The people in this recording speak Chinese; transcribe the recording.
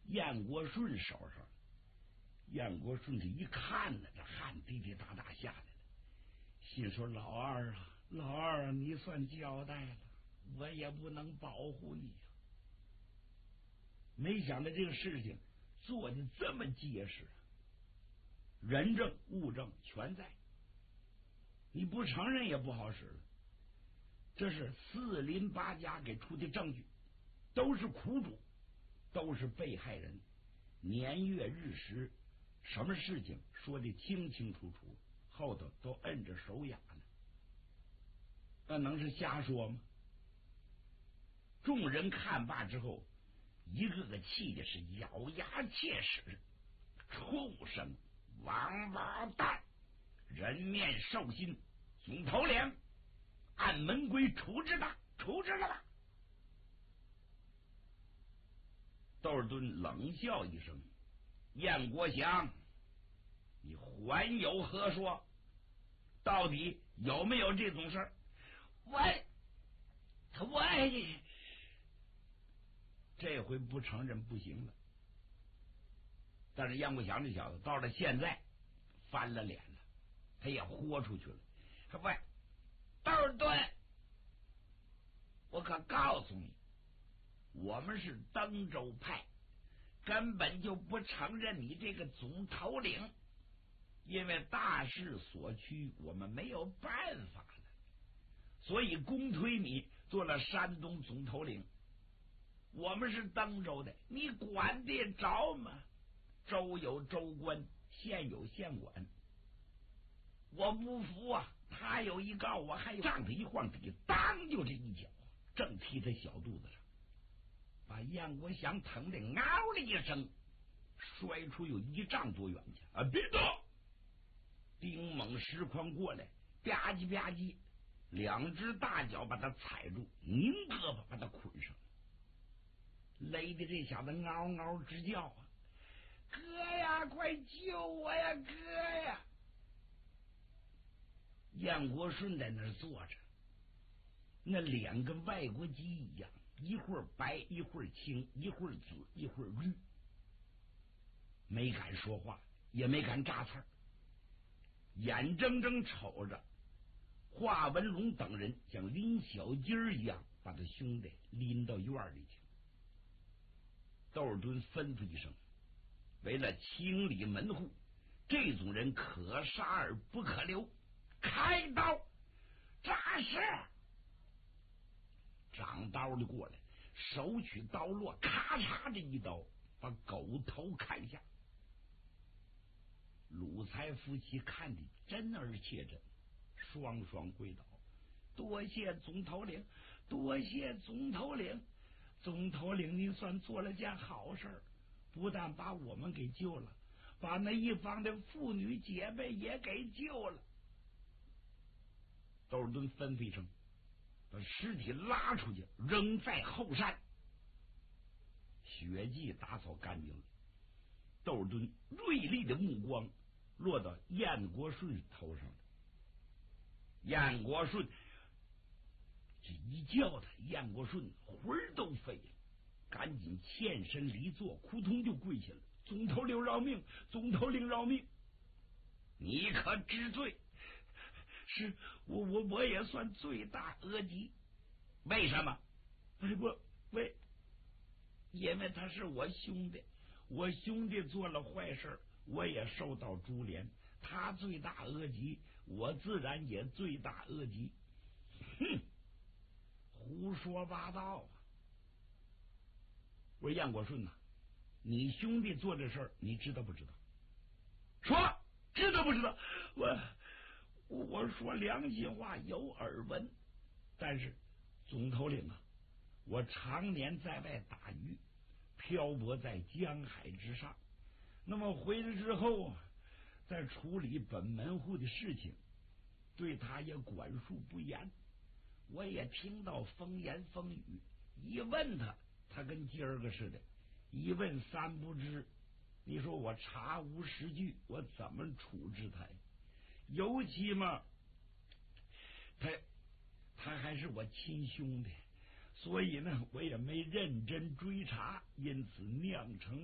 燕国顺手上。燕国顺这一看呢，这汗滴滴答答下来了，心说：“老二啊，你算交代了，我也不能保护你呀。”没想到这个事情做的这么结实，人证物证全在，你不承认也不好使了。这是四邻八家给出的证据，都是苦主，都是被害人，年月日时，什么事情说的清清楚楚，后头都摁着手雅呢，那能是瞎说吗？众人看罢之后，一个个气的是咬牙切齿，畜生，王八蛋，人面兽心，总头领，按门规处置吧，处置了吧。窦尔敦冷笑一声：“燕国祥，你还有何说？到底有没有这种事儿？”我这回不承认不行了。但是燕国祥这小子到了现在翻了脸了，他也豁出去了。喂，窦尔敦，我可告诉你，我们是登州派，根本就不承认你这个总头领，因为大势所趋，我们没有办法了，所以公推你做了山东总头领。我们是登州的，你管得着吗？州有州官，县有县管，我不服啊！他有一告，我还有杖子一晃底，当就这一脚，正踢他小肚子上，把燕国祥疼得嗷的一声，摔出有1丈多远去。啊！别动！丁猛石筐过来，吧唧吧唧，2只大脚把他踩住，拧胳膊把他捆上，勒得这小子嗷嗷直叫啊！哥呀，快救我呀，哥呀！燕国顺在那儿坐着，那脸跟外国鸡一样，一会儿白一会儿青，一会儿紫一会儿绿，没敢说话，也没敢扎刺儿，眼睁睁瞅着华文龙等人像拎小鸡儿一样把他兄弟拎到院里去。窦尔敦吩咐一声，为了清理门户，这种人可杀而不可留，开刀扎实。长刀的过来，手取刀落，咔嚓这一刀把狗头砍下。鲁才夫妻看得真而切真，双双跪倒，多谢总头领，多谢总头领，总头领您算做了件好事，不但把我们给救了，把那一方的妇女姐妹也给救了。窦尔敦吩咐一声，把尸体拉出去，扔在后山，血迹打扫干净了。窦尔敦锐利的目光落到燕国顺头上了。燕国顺这一叫他，燕国顺魂儿都飞了，赶紧欠身离座，扑通就跪下了。总头领饶命，总头领饶命！你可知罪？是我也算罪大恶极。为什么？因为他是我兄弟，我兄弟做了坏事，我也受到株连，他罪大恶极，我自然也罪大恶极。哼，胡说八道啊！我说燕国顺呐，你兄弟做这事儿，你知道不知道？说知道不知道？我说良心话，有耳闻，但是总头领啊，我常年在外打鱼，漂泊在江海之上，那么回来之后，在处理本门户的事情，对他也管束不严，我也听到风言风语，一问他跟今儿个似的，一问三不知。你说我查无实据，我怎么处置他呀？尤其嘛，他还是我亲兄弟，所以呢，我也没认真追查，因此酿成